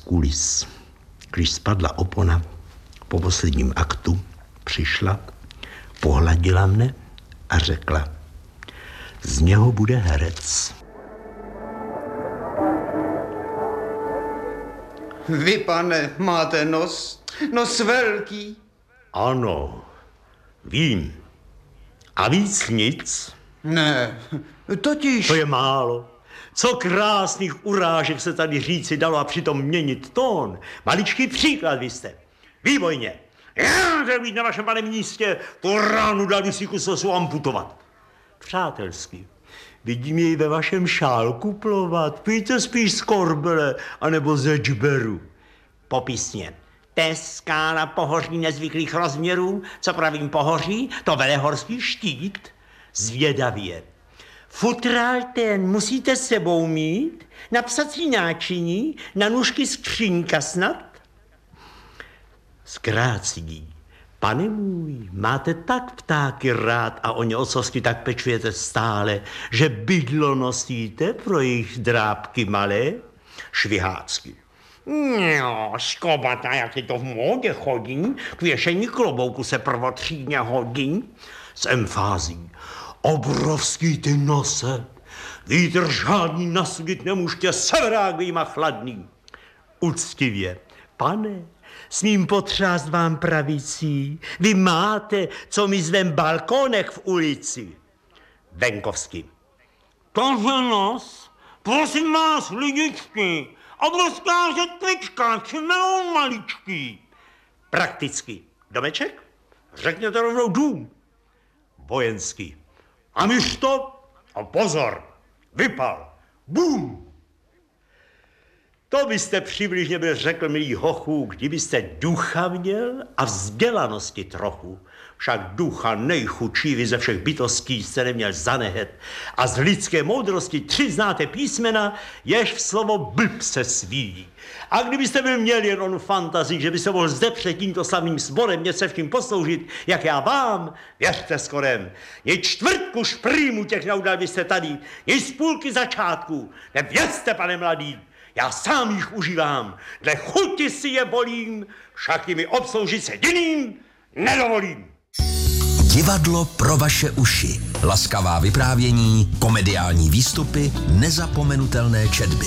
kulis. Když spadla opona po posledním aktu, přišla, pohladila mne a řekla: z něho bude herec. Vy, pane, máte nos velký. Ano, vím. A víc nic? Ne, totiž... To je málo. Co krásných urážek se tady říci dalo a přitom měnit tón. Maličký příklad vy jste. Výborně. Já chtěl být na vašem, pane místě, tu ránu dali si kusosu amputovat. Přátelsky. Vidím jej ve vašem šálku plovat. Pijte spíš z korbele, anebo ze džberu. Popisně. Skála pohoří nezvyklých rozměrů, co pravím pohoří, to velehorský štít. Zvědavě. Futrál ten musíte s sebou mít, na psací náčiní, na nůžky skřínka snad. Zkrácí. Pane můj, máte tak ptáky rád a o ně ocosky tak pečujete stále, že bydlo nosíte pro jejich drápky malé? Švihácky. No, skobata, jak je to v módě chodí, k věšení klobouku se prvotřídně hodí. S emfází. Obrovský ty nose, vítr žádný nasudit nemůžete, severák vyjma chladný. Úctivě. Pane, smím potřást vám pravicí, vy máte, co my zvem balkónek v ulici. Venkovsky. Tohle nos, prosím vás, lidičky, obrovská žetvička, čmelou maličký. Prakticky. Domeček? Řekněte rovnou dům. Vojenský. A myš to? A pozor, vypal. Bum! To byste přibližně byl řekl, milý hochů, kdybyste ducha měl a vzdělanosti trochu. Však ducha nejchudší vy ze všech bytostí jste neměl zanehet. A z lidské moudrosti 3 znáte písmena, jež v slovo blb se svíjí. A kdybyste byl měl jen onu fantazii, že by se mohl zde před tímto slavným sborem něco vším posloužit, jak já vám, věřte skorem, ni čtvrtku šprýmu těch neudal byste tady, ni z půlky začátku. Nevěřte, pane mladý, já sám jich užívám, dle chuti si je volím, však jimi obsloužit se jiným nedovolím. Divadlo pro vaše uši. Laskavá vyprávění, komediální výstupy, nezapomenutelné četby.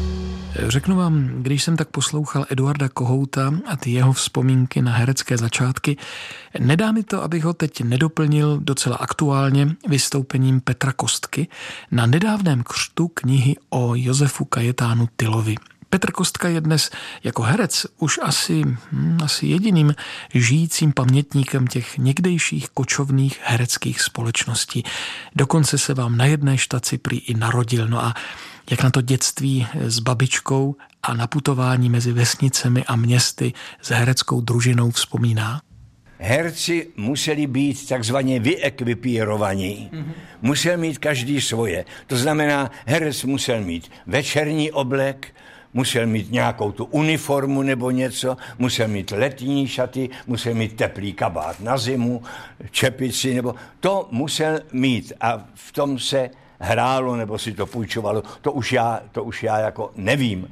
Řeknu vám, když jsem tak poslouchal Eduarda Kohouta a ty jeho vzpomínky na herecké začátky, nedá mi to, abych ho teď nedoplnil docela aktuálně vystoupením Petra Kostky na nedávném křtu knihy o Josefu Kajetánu Tylovi. Petr Kostka je dnes jako herec už asi jediným žijícím pamětníkem těch někdejších kočovných hereckých společností. Dokonce se vám na jedné štaci prý i narodil. No a jak na to dětství s babičkou a na putování mezi vesnicemi a městy s hereckou družinou vzpomíná? Herci museli být takzvaně vyekvipírovaní. Musel mít každý svoje. To znamená, herec musel mít večerní oblek, musel mít nějakou tu uniformu nebo něco, musel mít letní šaty, musel mít teplý kabát na zimu, čepici, nebo to musel mít a v tom se hrálo nebo si to půjčovalo, to už já jako nevím.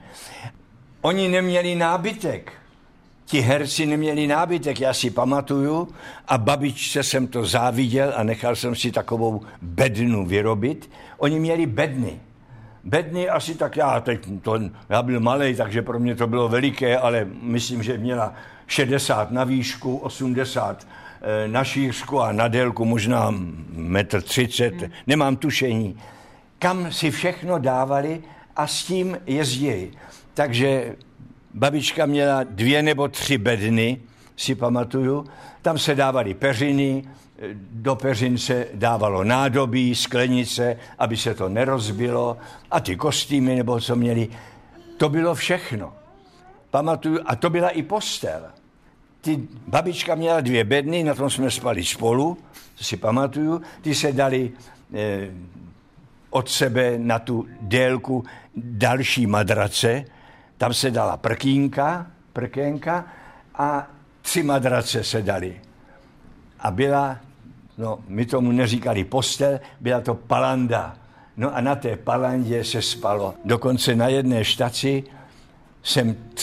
Oni neměli nábytek. Ti herci neměli nábytek, já si pamatuju a babičce jsem to záviděl a nechal jsem si takovou bednu vyrobit. Oni měli bedny. Bedny asi tak já byl malej, takže pro mě to bylo veliké, ale myslím, že měla 60 na výšku, 80 na šířku a na délku možná 1,30 m, nemám tušení. Kam si všechno dávali a s tím jezdili. Takže babička měla 2 nebo 3 bedny, si pamatuju. Tam se dávaly peřiny, do peřin se dávalo nádobí, sklenice, aby se to nerozbilo a ty kostýmy nebo co měli. To bylo všechno. Pamatuju, a to byla i postel. Babička měla 2 bedny, na tom jsme spali spolu, to si pamatuju. Ty se dali od sebe na tu délku další madrace, tam se dala prkénka a 3 madrace se daly. A byla, my tomu neříkali postel, byla to palanda. No a na té palandě se spalo. Dokonce na jedné štaci jsem